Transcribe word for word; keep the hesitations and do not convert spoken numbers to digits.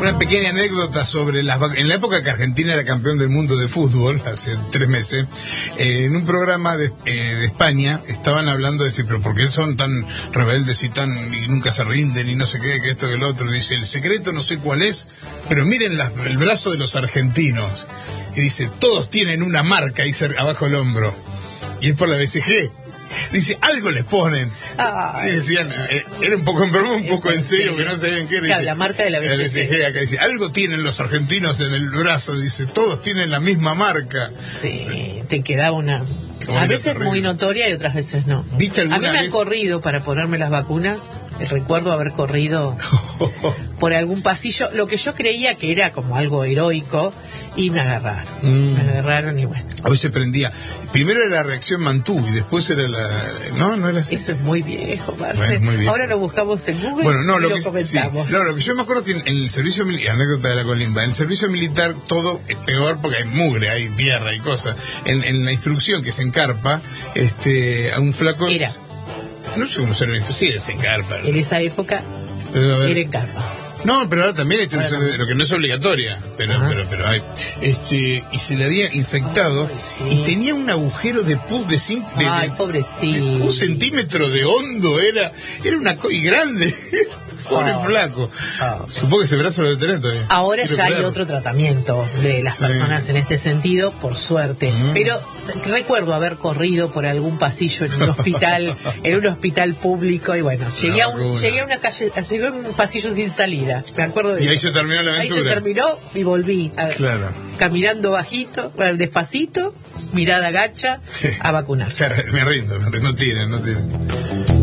una pequeña anécdota sobre las vacunas. En la época que Argentina era campeón del mundo de fútbol, hace tres meses, eh, en un programa de, eh, de España estaban hablando de decir, pero ¿por qué son tan rebeldes y tan y nunca se rinden y no sé qué, que esto que el otro? Dice, el secreto no sé cuál es, pero miren las, el brazo de los argentinos. Y dice, todos tienen una marca ahí abajo el hombro. Y es por la B C G. Dice, algo le ponen. Y decían, eh, era un poco en broma, un poco en serio, que no sabían qué era. Claro, dice, la marca de la B C G. La B C G acá dice, algo tienen los argentinos en el brazo. Dice, todos tienen la misma marca. Sí, te quedaba una... Como a veces terrible. muy notoria y otras veces no. ¿Viste alguna A mí me vez? han corrido para ponerme las vacunas. Recuerdo haber corrido por algún pasillo, lo que yo creía que era como algo heroico, y me agarraron. Mm. Me agarraron y bueno. A veces prendía. Primero era la reacción Mantú y después era la... No, no era así. Eso es muy viejo, Marce. Bueno, muy viejo. Ahora lo buscamos en Google bueno, no, y lo, lo que, comentamos. Sí, no, lo que yo me acuerdo que en, en el servicio militar, anécdota de la Colimba, en el servicio militar todo es peor porque hay mugre, hay tierra y cosas. En, en la instrucción que se encarpa, este, a un flaco... Era. No sé cómo se lo visto, sí, se encarpa. En esa época Pero, era en carpa. No, pero ahora también hay instrucción, bueno. Lo que no es obligatoria, pero, Ajá. pero, pero hay. Este, y se le había infectado. Ay, sí. Y tenía un agujero de pus de cinco, de, Ay, de- pobrecito. de un centímetro de hondo, era, era una cosa, y grande. Pobre Oh. flaco. Oh. Supongo que ese brazo lo debe tener todavía. Ahora Quiero ya hay creer. otro tratamiento de las Sí. personas en este sentido, por suerte. Mm. Pero recuerdo haber corrido por algún pasillo en un hospital, en un hospital público, y bueno, llegué a un, vacuna. llegué a una calle, llegué a un pasillo sin salida. Me acuerdo de Y ahí eso. se terminó la Ahí se aventura. terminó y volví. A, Claro. Caminando bajito, bueno, despacito, mirada gacha, a vacunarse. Claro, me rindo, me rindo. No tienen, no tienen.